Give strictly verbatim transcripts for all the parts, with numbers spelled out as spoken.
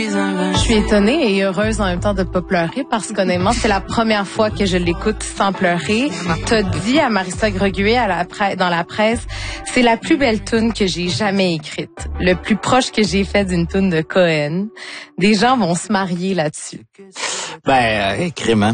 Je suis étonnée et heureuse en même temps de pas pleurer parce qu'honnêtement, c'est la première fois que je l'écoute sans pleurer. T'as dit à Marissa Greguet à la pre- dans la presse, c'est la plus belle tune que j'ai jamais écrite. Le plus proche que j'ai fait d'une tune de Cohen. Des gens vont se marier là-dessus. Ben, euh, écriment.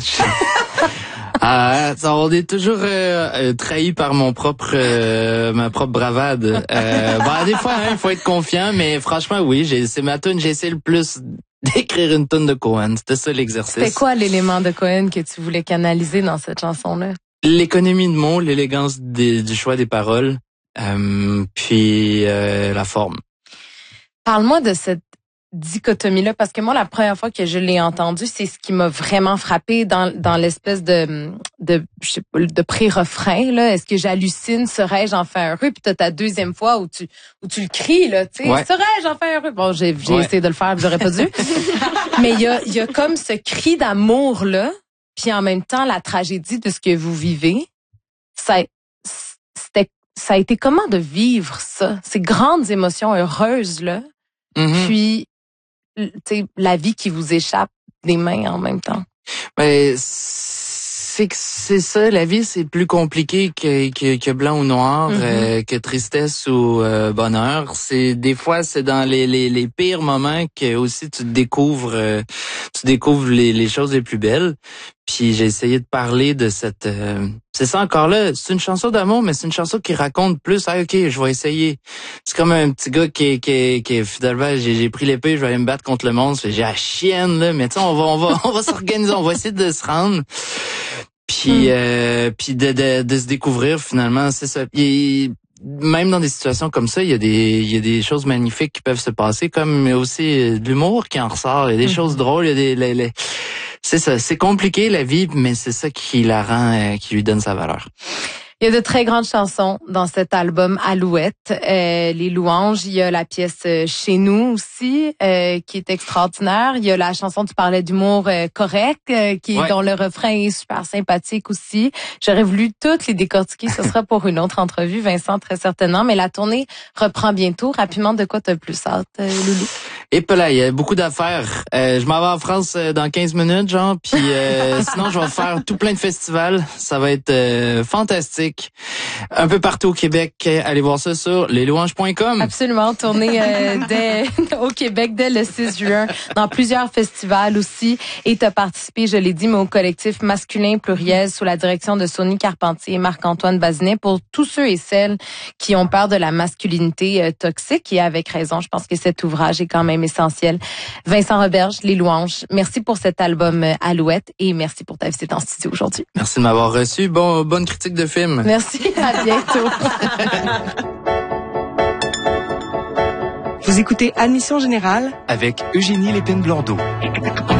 Ah, on est toujours euh, euh, trahi par mon propre euh, ma propre bravade. Euh, ben, des fois, il hein, faut être confiant, mais franchement, oui, j'ai, c'est ma tune. J'ai essayé le plus d'écrire une tune de Cohen. C'était ça l'exercice. C'était quoi l'élément de Cohen que tu voulais canaliser dans cette chanson-là? L'économie de mots, l'élégance des, du choix des paroles, euh, puis euh, la forme. Parle-moi de cette dichotomie-là, parce que moi, la première fois que je l'ai entendu, c'est ce qui m'a vraiment frappé dans dans l'espèce de de je sais pas, de pré-refrain là. Est-ce que j'hallucine, serais-je enfin heureux? Puis t'as ta deuxième fois où tu où tu le cries là, tu sais, ouais. serais-je enfin heureux? Bon, j'ai j'ai ouais. essayé de le faire, j'aurais pas dû. Mais il y a il y a comme ce cri d'amour là, puis en même temps la tragédie de ce que vous vivez. Ça c'était ça a été comment de vivre ça, ces grandes émotions heureuses là. Mm-hmm. Puis t'sais, la vie qui vous échappe des mains en même temps. Ben, c'est que c'est ça, la vie, c'est plus compliqué que, que, que blanc ou noir, mm-hmm. euh, que tristesse ou euh, bonheur. C'est des fois, c'est dans les, les, les pires moments que aussi tu découvres, euh, tu découvres les, les choses les plus belles. Puis j'ai essayé de parler de cette... Euh, c'est ça encore là, c'est une chanson d'amour, mais c'est une chanson qui raconte plus. Ah, ok, je vais essayer. C'est comme un petit gars qui, qui, qui finalement, j'ai, j'ai pris l'épée, je vais aller me battre contre le monstre. J'ai la chienne là, mais tu sais, on va, on va, on va s'organiser, on va essayer de se rendre. Puis, mm. euh, puis de, de, de se découvrir finalement, c'est ça. Et même dans des situations comme ça, il y a des, il y a des choses magnifiques qui peuvent se passer, comme aussi de l'humour qui en ressort. Il y a des mm. choses drôles, il y a des, les, les, c'est ça, c'est compliqué la vie, mais c'est ça qui la rend, euh, qui lui donne sa valeur. Il y a de très grandes chansons dans cet album Alouette. Euh, les louanges, il y a la pièce Chez nous aussi, euh, qui est extraordinaire. Il y a la chanson, tu parlais d'humour euh, correct, euh, qui ouais. dont le refrain est super sympathique aussi. J'aurais voulu toutes les décortiquer, ce sera pour une autre entrevue, Vincent, très certainement. Mais la tournée reprend bientôt. Rapidement, de quoi t'as le plus hâte, euh, Loulou? Et puis là, il y a beaucoup d'affaires. Euh, je m'en vais en France euh, dans quinze minutes, genre, puis euh, sinon je vais faire tout plein de festivals. Ça va être euh, fantastique. Un peu partout au Québec. Allez voir ça sur les louanges point com. Absolument. Tournée euh, dès, au Québec dès le six juin dans plusieurs festivals aussi. Et tu as participé, je l'ai dit, mais au collectif masculin pluriel sous la direction de Sonny Carpentier et Marc-Antoine Bazinet pour tous ceux et celles qui ont peur de la masculinité euh, toxique. Et avec raison, je pense que cet ouvrage est quand même essentiel. Vincent Roberge, Les Louanges, merci pour cet album euh, Alouette et merci pour ta visite en studio aujourd'hui. Merci de m'avoir reçu. Bon, bonne critique de film. Merci, à bientôt. Vous écoutez Admission Générale avec Eugénie Lépine-Blondeau.